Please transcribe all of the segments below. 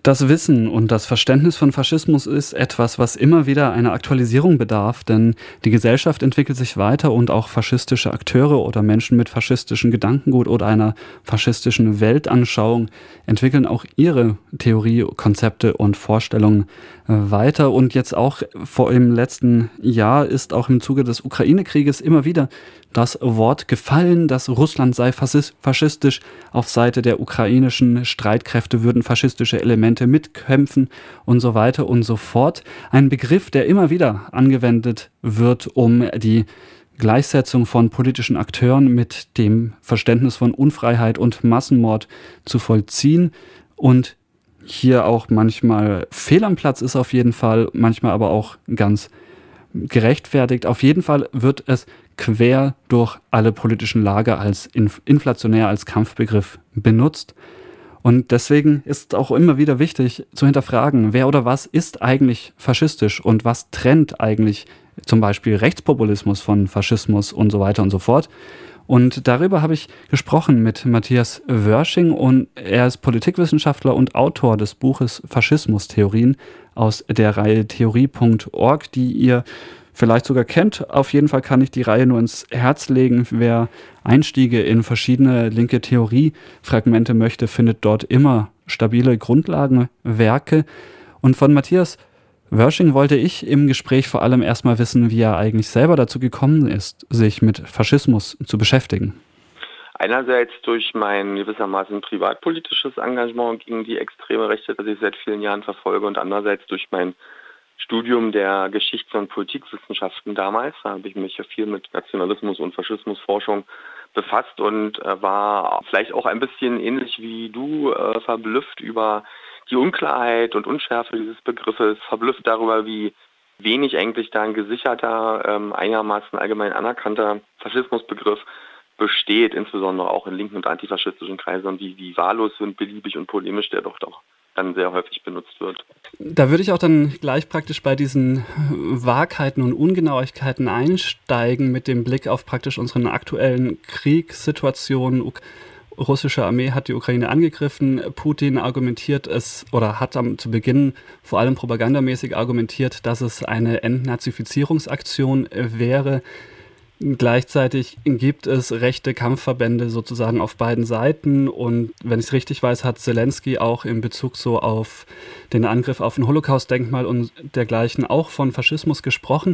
Das Wissen und das Verständnis von Faschismus ist etwas, was immer wieder einer Aktualisierung bedarf, denn die Gesellschaft entwickelt sich weiter und auch faschistische Akteure oder Menschen mit faschistischen Gedankengut oder einer faschistischen Weltanschauung entwickeln auch ihre Theorie, Konzepte und Vorstellungen weiter. Und jetzt auch vor im letzten Jahr ist auch im Zuge des Ukraine-Krieges immer wieder das Wort gefallen, dass Russland sei faschistisch, auf Seite der ukrainischen Streitkräfte würden faschistische Elemente mitkämpfen und so weiter und so fort. Ein Begriff, der immer wieder angewendet wird, um die Gleichsetzung von politischen Akteuren mit dem Verständnis von Unfreiheit und Massenmord zu vollziehen und hier auch manchmal fehl am Platz ist auf jeden Fall, manchmal aber auch ganz gerechtfertigt. Auf jeden Fall wird es quer durch alle politischen Lager als inflationär, als Kampfbegriff benutzt. Und deswegen ist es auch immer wieder wichtig zu hinterfragen, wer oder was ist eigentlich faschistisch und was trennt eigentlich zum Beispiel Rechtspopulismus von Faschismus und so weiter und so fort. Und darüber habe ich gesprochen mit Matthias Wörsching und er ist Politikwissenschaftler und Autor des Buches Faschismustheorien aus der Reihe theorie.org, die ihr vielleicht sogar kennt. Auf jeden Fall kann ich die Reihe nur ins Herz legen. Wer Einstiege in verschiedene linke Theoriefragmente möchte, findet dort immer stabile Grundlagenwerke. Und von Matthias Wörsching wollte ich im Gespräch vor allem erstmal wissen, wie er eigentlich selber dazu gekommen ist, sich mit Faschismus zu beschäftigen. Einerseits durch mein gewissermaßen privatpolitisches Engagement gegen die extreme Rechte, das ich seit vielen Jahren verfolge, und andererseits durch mein Studium der Geschichts- und Politikwissenschaften damals. Da habe ich mich ja viel mit Nationalismus- und Faschismusforschung befasst und war vielleicht auch ein bisschen ähnlich wie du verblüfft über die Unklarheit und Unschärfe dieses Begriffes, verblüfft darüber, wie wenig eigentlich da ein gesicherter, einigermaßen allgemein anerkannter Faschismusbegriff besteht, insbesondere auch in linken und antifaschistischen Kreisen, und wie wahllos und beliebig und polemisch der doch dann sehr häufig benutzt wird. Da würde ich auch dann gleich praktisch bei diesen Wahrheiten und Ungenauigkeiten einsteigen mit dem Blick auf praktisch unseren aktuellen Kriegssituationen. Russische Armee hat die Ukraine angegriffen. Putin argumentiert es oder hat zu Beginn vor allem propagandamäßig argumentiert, dass es eine Entnazifizierungsaktion wäre. Gleichzeitig gibt es rechte Kampfverbände sozusagen auf beiden Seiten und wenn ich es richtig weiß, hat Zelensky auch in Bezug so auf den Angriff auf ein Holocaust-Denkmal und dergleichen auch von Faschismus gesprochen.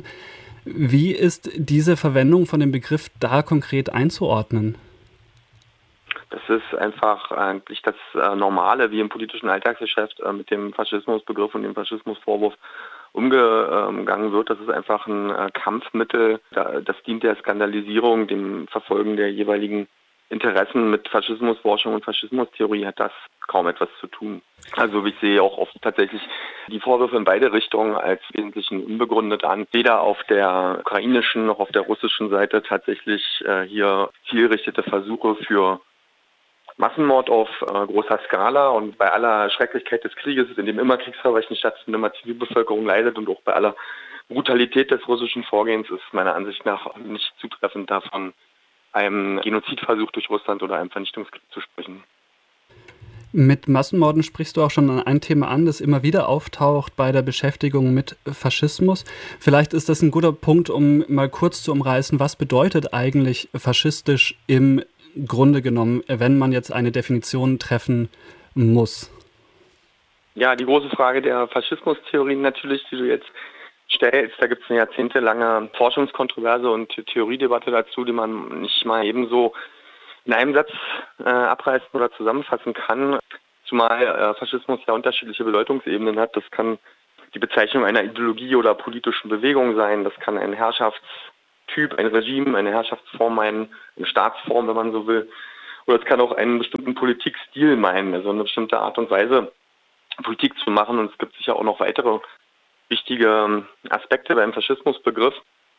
Wie ist diese Verwendung von dem Begriff da konkret einzuordnen? Das ist einfach eigentlich das Normale, wie im politischen Alltagsgeschäft mit dem Faschismusbegriff und dem Faschismusvorwurf umgegangen wird. Das ist einfach ein Kampfmittel, das dient der Skandalisierung, dem Verfolgen der jeweiligen Interessen. Mit Faschismusforschung und Faschismustheorie hat das kaum etwas zu tun. Also ich sehe auch oft tatsächlich die Vorwürfe in beide Richtungen als wesentlich unbegründet an. Weder auf der ukrainischen noch auf der russischen Seite tatsächlich hier zielrichtete Versuche für Massenmord auf großer Skala, und bei aller Schrecklichkeit des Krieges, in dem immer Kriegsverbrechen stattfinden, immer Zivilbevölkerung leidet, und auch bei aller Brutalität des russischen Vorgehens ist meiner Ansicht nach nicht zutreffend davon, einem Genozidversuch durch Russland oder einem Vernichtungskrieg zu sprechen. Mit Massenmorden sprichst du auch schon ein Thema an, das immer wieder auftaucht bei der Beschäftigung mit Faschismus. Vielleicht ist das ein guter Punkt, um mal kurz zu umreißen, was bedeutet eigentlich faschistisch im Grunde genommen, wenn man jetzt eine Definition treffen muss? Ja, die große Frage der Faschismustheorien natürlich, die du jetzt stellst, da gibt es eine jahrzehntelange Forschungskontroverse und Theoriedebatte dazu, die man nicht mal ebenso in einem Satz abreißen oder zusammenfassen kann, zumal Faschismus ja unterschiedliche Bedeutungsebenen hat. Das kann die Bezeichnung einer Ideologie oder politischen Bewegung sein, das kann ein Herrschaftstyp, ein Regime, eine Herrschaftsform meinen, eine Staatsform, wenn man so will. Oder es kann auch einen bestimmten Politikstil meinen, also eine bestimmte Art und Weise, Politik zu machen. Und es gibt sicher auch noch weitere wichtige Aspekte beim Faschismusbegriff.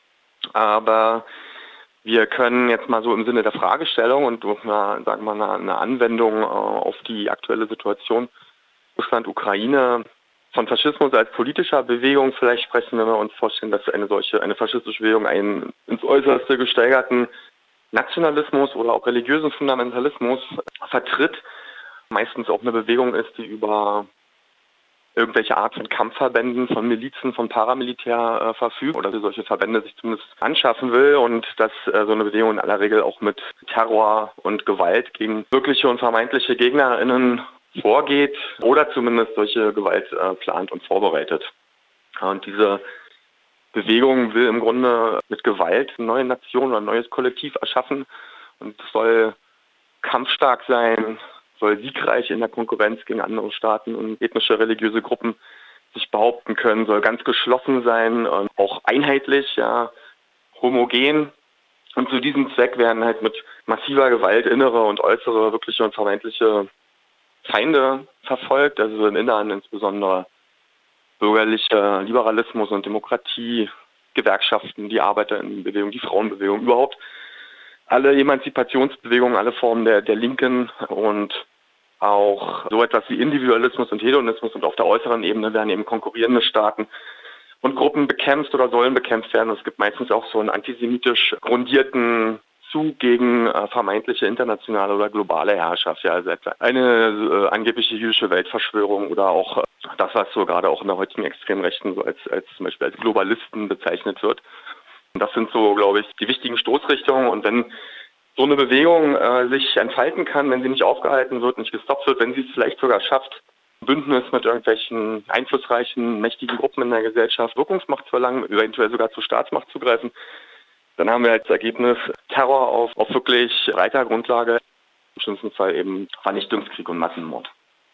Aber wir können jetzt mal so im Sinne der Fragestellung und durch eine Anwendung auf die aktuelle Situation Russland-Ukraine von Faschismus als politischer Bewegung vielleicht sprechen, wenn wir uns vorstellen, dass eine faschistische Bewegung einen ins Äußerste gesteigerten Nationalismus oder auch religiösen Fundamentalismus vertritt, meistens auch eine Bewegung ist, die über irgendwelche Art von Kampfverbänden, von Milizen, von Paramilitär verfügt oder für solche Verbände sich zumindest anschaffen will und dass so eine Bewegung in aller Regel auch mit Terror und Gewalt gegen wirkliche und vermeintliche GegnerInnen vorgeht oder zumindest solche Gewalt plant und vorbereitet. Und diese Bewegung will im Grunde mit Gewalt eine neue Nation oder ein neues Kollektiv erschaffen und soll kampfstark sein, soll siegreich in der Konkurrenz gegen andere Staaten und ethnische, religiöse Gruppen sich behaupten können, soll ganz geschlossen sein und auch einheitlich, ja, homogen. Und zu diesem Zweck werden halt mit massiver Gewalt innere und äußere, wirkliche und vermeintliche Feinde verfolgt, also im Inneren insbesondere bürgerlicher Liberalismus und Demokratie, Gewerkschaften, die Arbeiterinnenbewegung, die Frauenbewegung, überhaupt alle Emanzipationsbewegungen, alle Formen der Linken und auch so etwas wie Individualismus und Hedonismus und auf der äußeren Ebene werden eben konkurrierende Staaten und Gruppen bekämpft oder sollen bekämpft werden. Es gibt meistens auch so einen antisemitisch grundierten Zug gegen vermeintliche internationale oder globale Herrschaft, ja, also etwa eine angebliche jüdische Weltverschwörung oder auch das, was so gerade auch in der heutigen extremen Rechten so als zum Beispiel als Globalisten bezeichnet wird. Und das sind so, glaube ich, die wichtigen Stoßrichtungen. Und wenn so eine Bewegung sich entfalten kann, wenn sie nicht aufgehalten wird, nicht gestoppt wird, wenn sie es vielleicht sogar schafft, Bündnis mit irgendwelchen einflussreichen, mächtigen Gruppen in der Gesellschaft Wirkungsmacht zu erlangen, eventuell sogar zur Staatsmacht zu greifen, dann haben wir als Ergebnis Terror auf wirklich breiter Grundlage, im schlimmsten Fall eben Vernichtungskrieg und Massenmord.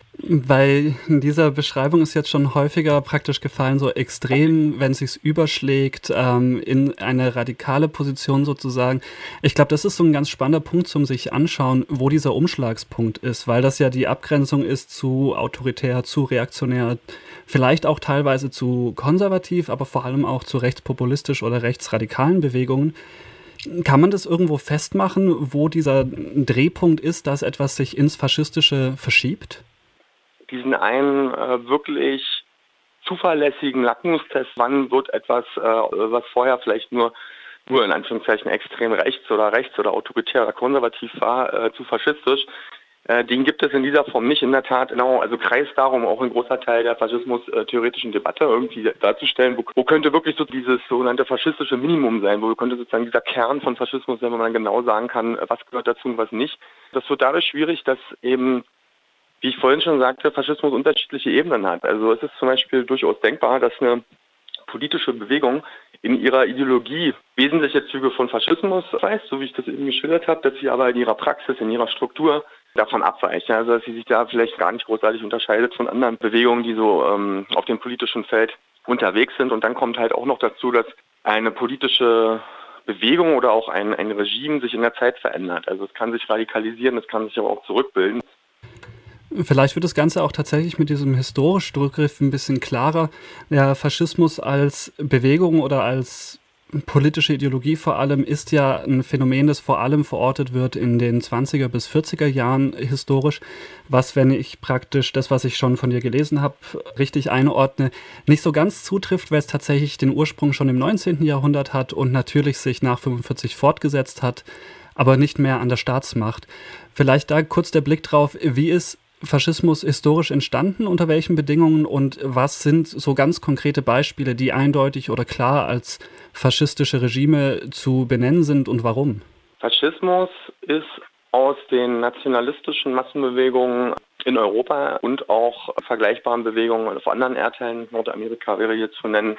Weil in dieser Beschreibung ist jetzt schon häufiger praktisch gefallen, so extrem, wenn es sich überschlägt, in eine radikale Position sozusagen. Ich glaube, das ist so ein ganz spannender Punkt zum sich anschauen, wo dieser Umschlagspunkt ist, weil das ja die Abgrenzung ist zu autoritär, zu reaktionär, vielleicht auch teilweise zu konservativ, aber vor allem auch zu rechtspopulistisch oder rechtsradikalen Bewegungen. Kann man das irgendwo festmachen, wo dieser Drehpunkt ist, dass etwas sich ins Faschistische verschiebt? Diesen einen wirklich zuverlässigen Lackmustest, wann wird etwas, was vorher vielleicht nur in Anführungszeichen extrem rechts oder autoritär oder konservativ war, zu faschistisch, den gibt es in dieser Form nicht. In der Tat, genau, also kreist darum auch ein großer Teil der faschismus-theoretischen Debatte irgendwie darzustellen, wo könnte wirklich so dieses sogenannte faschistische Minimum sein, wo könnte sozusagen dieser Kern von Faschismus sein, wo man genau sagen kann, was gehört dazu und was nicht. Das wird dadurch schwierig, dass eben, wie ich vorhin schon sagte, Faschismus unterschiedliche Ebenen hat. Also es ist zum Beispiel durchaus denkbar, dass eine politische Bewegung in ihrer Ideologie wesentliche Züge von Faschismus weist, so wie ich das eben geschildert habe, dass sie aber in ihrer Praxis, in ihrer Struktur davon abweicht. Also dass sie sich da vielleicht gar nicht großartig unterscheidet von anderen Bewegungen, die so auf dem politischen Feld unterwegs sind. Und dann kommt halt auch noch dazu, dass eine politische Bewegung oder auch ein Regime sich in der Zeit verändert. Also es kann sich radikalisieren, es kann sich aber auch zurückbilden. Vielleicht wird das Ganze auch tatsächlich mit diesem historischen Rückgriff ein bisschen klarer. Der Faschismus als Bewegung oder als politische Ideologie vor allem ist ja ein Phänomen, das vor allem verortet wird in den 20er bis 40er Jahren historisch, was, wenn ich praktisch das, was ich schon von dir gelesen habe, richtig einordne, nicht so ganz zutrifft, weil es tatsächlich den Ursprung schon im 19. Jahrhundert hat und natürlich sich nach 45 fortgesetzt hat, aber nicht mehr an der Staatsmacht. Vielleicht da kurz der Blick drauf, wie ist Faschismus historisch entstanden, unter welchen Bedingungen und was sind so ganz konkrete Beispiele, die eindeutig oder klar als faschistische Regime zu benennen sind und warum? Faschismus ist aus den nationalistischen Massenbewegungen in Europa und auch vergleichbaren Bewegungen auf anderen Erdteilen, Nordamerika wäre hier zu nennen,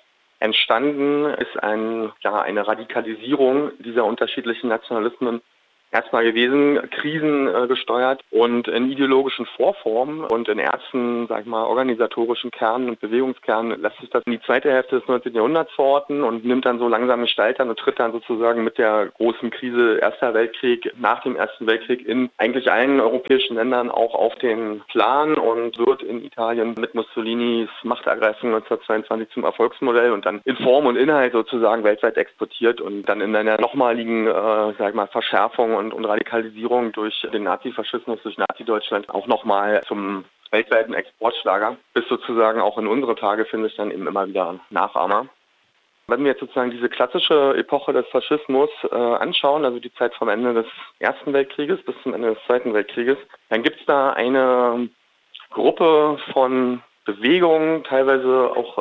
entstanden, ist eine Radikalisierung dieser unterschiedlichen Nationalismen erstmal gewesen, krisengesteuert und in ideologischen Vorformen und in ersten, organisatorischen Kernen und Bewegungskernen lässt sich das in die zweite Hälfte des 19. Jahrhunderts verorten und nimmt dann so langsam Gestalt an und tritt dann sozusagen mit der großen Krise Erster Weltkrieg nach dem Ersten Weltkrieg in eigentlich allen europäischen Ländern auch auf den Plan und wird in Italien mit Mussolinis Machtergreifung 1922 zum Erfolgsmodell und dann in Form und Inhalt sozusagen weltweit exportiert und dann in einer nochmaligen, Verschärfung und Radikalisierung durch den Nazifaschismus, durch Nazi-Deutschland auch nochmal zum weltweiten Exportschlager, bis sozusagen auch in unsere Tage finde ich dann eben immer wieder Nachahmer. Wenn wir jetzt sozusagen diese klassische Epoche des Faschismus anschauen, also die Zeit vom Ende des Ersten Weltkrieges bis zum Ende des Zweiten Weltkrieges, dann gibt es da eine Gruppe von Bewegungen, teilweise auch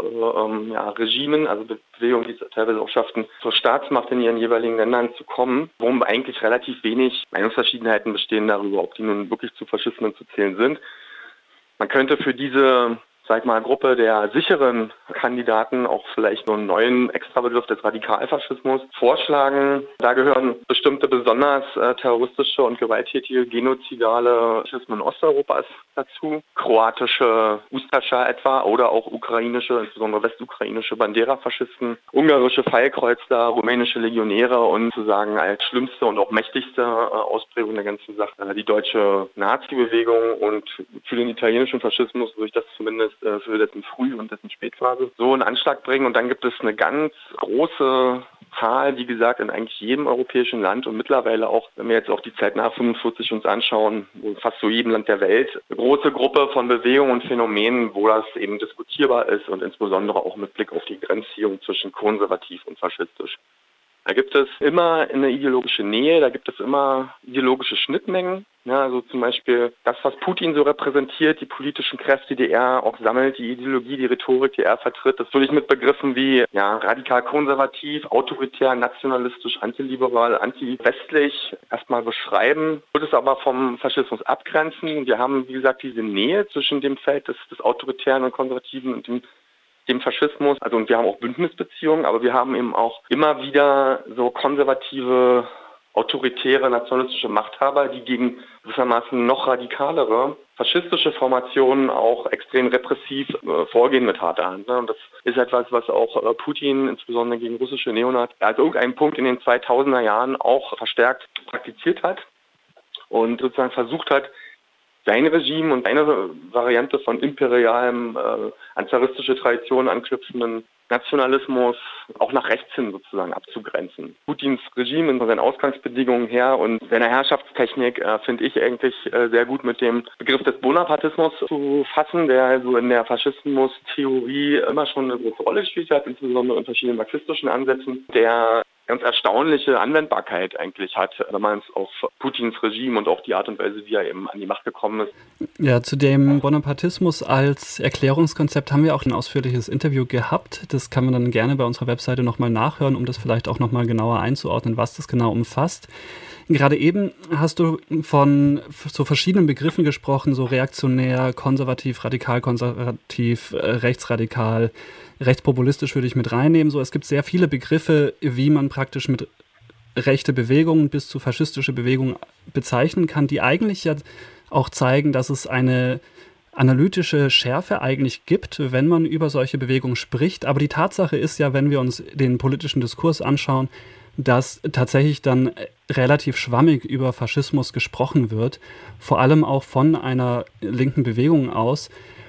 Regimen, also Bewegungen, die es teilweise auch schafften, zur Staatsmacht in ihren jeweiligen Ländern zu kommen, wo eigentlich relativ wenig Meinungsverschiedenheiten bestehen darüber, ob die nun wirklich zu Faschismen zu zählen sind. Man könnte für diese, Gruppe der sicheren Kandidaten auch vielleicht noch einen neuen Extrabegriff des Radikalfaschismus vorschlagen. Da gehören bestimmte besonders terroristische und gewalttätige genozidale Faschismen Osteuropas dazu. Kroatische Ustascha etwa oder auch ukrainische, insbesondere westukrainische Bandera-Faschisten, ungarische Pfeilkreuzer, rumänische Legionäre und sozusagen als schlimmste und auch mächtigste Ausprägung der ganzen Sache die deutsche Nazi-Bewegung und für den italienischen Faschismus würde ich das zumindest für dessen Früh- und dessen Spätphase so einen Anschlag bringen. Und dann gibt es eine ganz große Zahl, wie gesagt, in eigentlich jedem europäischen Land und mittlerweile auch, wenn wir jetzt auch die Zeit nach 45 uns anschauen, in fast so jedem Land der Welt, eine große Gruppe von Bewegungen und Phänomenen, wo das eben diskutierbar ist und insbesondere auch mit Blick auf die Grenzziehung zwischen konservativ und faschistisch. Da gibt es immer eine ideologische Nähe, da gibt es immer ideologische Schnittmengen. Ja, also zum Beispiel das, was Putin so repräsentiert, die politischen Kräfte, die er auch sammelt, die Ideologie, die Rhetorik, die er vertritt, das würde ich mit Begriffen wie radikal konservativ, autoritär, nationalistisch, antiliberal, anti-westlich erstmal beschreiben, würde es aber vom Faschismus abgrenzen. Wir haben, wie gesagt, diese Nähe zwischen dem Feld des Autoritären und Konservativen und dem Faschismus, also und wir haben auch Bündnisbeziehungen, aber wir haben eben auch immer wieder so konservative, autoritäre, nationalistische Machthaber, die gegen gewissermaßen noch radikalere faschistische Formationen auch extrem repressiv vorgehen mit harter Hand. Ne? Und das ist etwas, was auch Putin, insbesondere gegen russische Neonazis, an irgendeinem Punkt in den 2000er Jahren auch verstärkt praktiziert hat und sozusagen versucht hat, sein Regime und eine Variante von imperialem, an zaristische Traditionen anknüpfenden Nationalismus auch nach rechts hin sozusagen abzugrenzen. Putins Regime in seinen Ausgangsbedingungen her und seiner Herrschaftstechnik finde ich eigentlich sehr gut mit dem Begriff des Bonapartismus zu fassen, der also in der Faschismus-Theorie immer schon eine große Rolle gespielt hat, insbesondere in verschiedenen marxistischen Ansätzen, der ganz erstaunliche Anwendbarkeit eigentlich hat, wenn man es auf Putins Regime und auch die Art und Weise, wie er eben an die Macht gekommen ist. Ja, zu dem Bonapartismus als Erklärungskonzept haben wir auch ein ausführliches Interview gehabt. Das kann man dann gerne bei unserer Webseite nochmal nachhören, um das vielleicht auch nochmal genauer einzuordnen, was das genau umfasst. Gerade eben hast du von so verschiedenen Begriffen gesprochen, so reaktionär, konservativ, radikal konservativ, rechtsradikal, rechtspopulistisch würde ich mit reinnehmen. So, es gibt sehr viele Begriffe, wie man praktisch mit rechte Bewegungen bis zu faschistische Bewegungen bezeichnen kann, die eigentlich ja auch zeigen, dass es eine analytische Schärfe eigentlich gibt, wenn man über solche Bewegungen spricht. Aber die Tatsache ist ja, wenn wir uns den politischen Diskurs anschauen, dass tatsächlich dann relativ schwammig über Faschismus gesprochen wird, vor allem auch von einer linken Bewegung aus.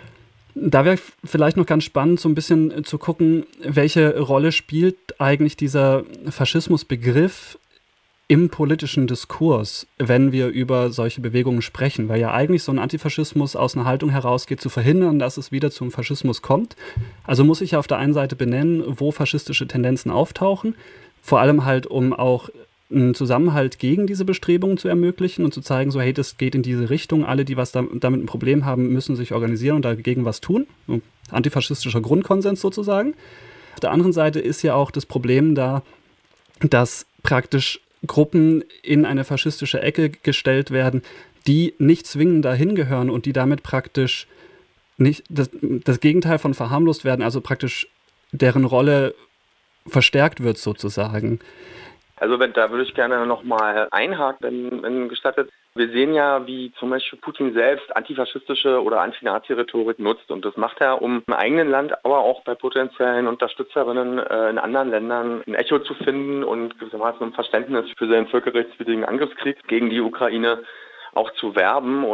Da wäre vielleicht noch ganz spannend, so ein bisschen zu gucken, welche Rolle spielt eigentlich dieser Faschismusbegriff im politischen Diskurs, wenn wir über solche Bewegungen sprechen, weil ja eigentlich so ein Antifaschismus aus einer Haltung herausgeht, zu verhindern, dass es wieder zum Faschismus kommt. Also muss ich ja auf der einen Seite benennen, wo faschistische Tendenzen auftauchen, vor allem halt, um auch einen Zusammenhalt gegen diese Bestrebungen zu ermöglichen und zu zeigen, so hey, das geht in diese Richtung, alle, die was damit ein Problem haben, müssen sich organisieren und dagegen was tun. So, antifaschistischer Grundkonsens sozusagen. Auf der anderen Seite ist ja auch das Problem da, dass praktisch Gruppen in eine faschistische Ecke gestellt werden, die nicht zwingend dahin gehören und die damit praktisch nicht das Gegenteil von verharmlost werden, also praktisch deren Rolle verstärkt wird sozusagen. Also da würde ich gerne nochmal einhaken, wenn gestattet. Wir sehen ja, wie zum Beispiel Putin selbst antifaschistische oder Antinazi-Rhetorik nutzt. Und das macht er, um im eigenen Land, aber auch bei potenziellen Unterstützerinnen in anderen Ländern ein Echo zu finden und gewissermaßen ein Verständnis für seinen völkerrechtswidrigen Angriffskrieg gegen die Ukraine auch zu werben.